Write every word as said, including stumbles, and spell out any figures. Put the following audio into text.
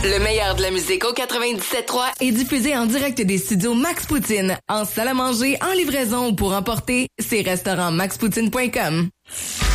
Le meilleur de la musique au quatre-vingt-dix-sept trois est diffusé en direct des studios Max Poutine, en salle à manger, en livraison ou pour emporter, c'est restaurant max poutine point com.